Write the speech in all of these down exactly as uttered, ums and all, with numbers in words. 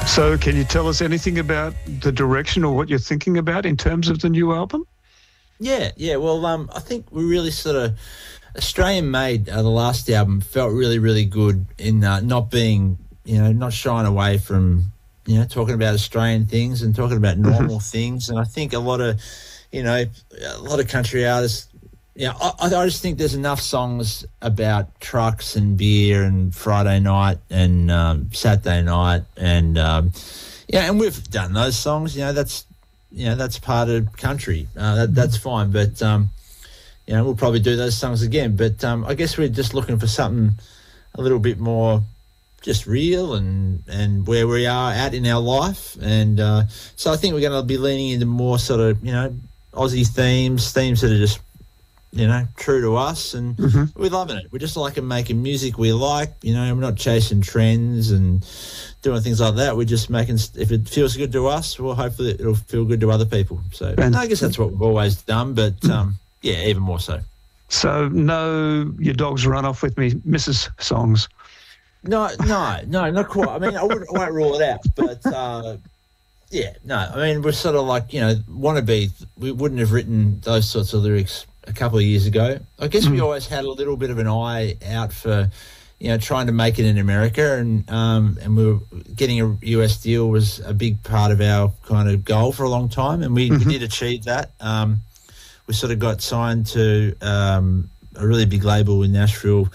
So can you tell us anything about the direction or what you're thinking about in terms of the new album? Yeah, yeah. Well, um, I think we really sort of Australian-made. Uh, the last album felt really, really good in uh, not being, you know, not shying away from, you know, talking about Australian things and talking about normal mm-hmm. things. And I think a lot of, you know, a lot of country artists. Yeah, I, I just think there's enough songs about trucks and beer and Friday night and um, Saturday night and um, yeah, and we've done those songs. You know, that's you know that's part of country. Uh, that, that's fine, but um, you know we'll probably do those songs again. But um, I guess we're just looking for something a little bit more just real and and where we are at in our life. And uh, so I think we're going to be leaning into more sort of you know Aussie themes, themes that are just. You know, true to us, and mm-hmm. we're loving it. We're just liking making music we like. You know, we're not chasing trends and doing things like that. We're just making. If it feels good to us, well, hopefully it'll feel good to other people. So and I guess that's what we've always done, but um, yeah, even more so. So no, your dogs run off with me, Missus songs. No, no, no, not quite. I mean, I, wouldn't, I won't rule it out, but uh, yeah, no. I mean, we're sort of like you know, wannabe. We wouldn't have written those sorts of lyrics a couple of years ago. I guess mm. we always had a little bit of an eye out for, you know, trying to make it in America, and um, and we were getting a U S deal was a big part of our kind of goal for a long time, and we, mm-hmm. we did achieve that. Um, we sort of got signed to um, a really big label in Nashville.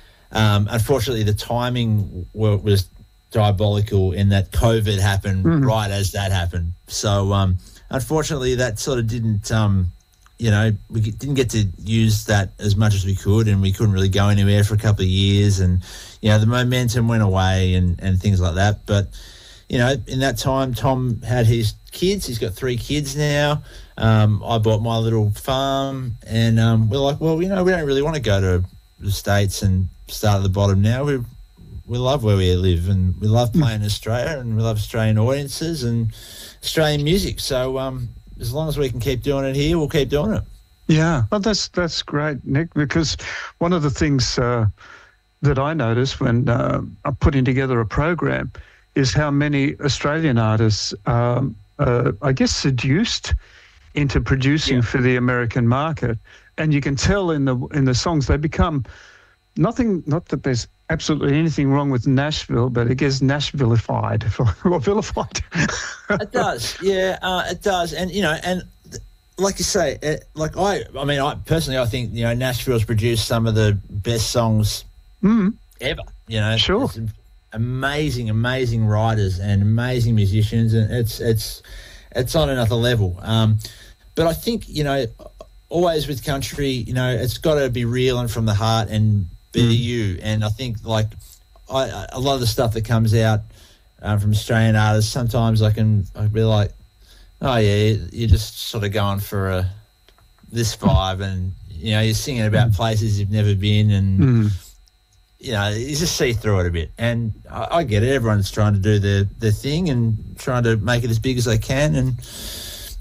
Um, unfortunately, the timing was diabolical in that COVID happened mm. right as that happened. So, um, unfortunately, that sort of didn't... Um, You know, we didn't get to use that as much as we could, and we couldn't really go anywhere for a couple of years, and you know the momentum went away and, and things like that. But you know, in that time, Tom had his kids. He's got three kids now. Um, I bought my little farm, and um, we're like, well, you know, we don't really want to go to the States and start at the bottom now. We we love where we live, and we love playing in Australia, and we love Australian audiences and Australian music. So. Um, As long as we can keep doing it here, we'll keep doing it. Yeah, well, that's that's great, Nick, because one of the things uh, that I noticed when uh, I'm putting together a program is how many Australian artists, um, uh, I guess, seduced into producing yeah. for the American market. And you can tell in the in the songs they become nothing, not that there's absolutely anything wrong with Nashville, but it gets Nashvillified or vilified. It does, yeah, uh, it does. And, you know, and like you say, it, like I, I mean, I personally, I think, you know, Nashville's produced some of the best songs mm. ever, you know. Sure. Amazing, amazing writers and amazing musicians, and it's, it's, it's on another level. Um, but I think, you know, always with country, you know, it's got to be real and from the heart and be mm. you. And I think, like, I, a lot of the stuff that comes out um, from Australian artists, sometimes I can I'd be like, oh, yeah, you're just sort of going for a, this vibe, and, you know, you're singing about places you've never been, and, mm. you know, you just see through it a bit. And I, I get it. Everyone's trying to do their, their thing and trying to make it as big as they can, and